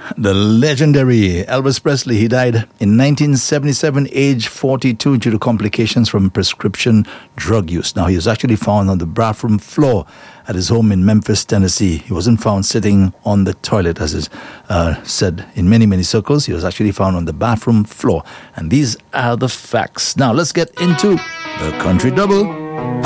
The legendary Elvis Presley, he died in 1977, age 42, due to complications from prescription drug use. Now, he was actually found on the bathroom floor at his home in Memphis, Tennessee. He wasn't found sitting on the toilet, as is said in many, many circles. He was actually found on the bathroom floor. And these are the facts. Now, let's get into the Country Double.